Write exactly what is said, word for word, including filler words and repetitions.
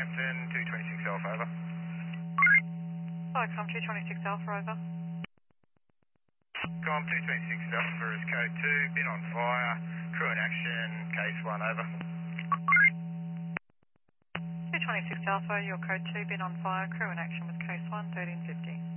Hampton, two twenty-six Alpha, over. Hi, com two twenty-six Alpha, over. Com two twenty-six Alpha is code two, been on fire, crew in action, case one, over. two twenty-six Alpha, your code two, been on fire, crew in action with case one, thirteen fifty.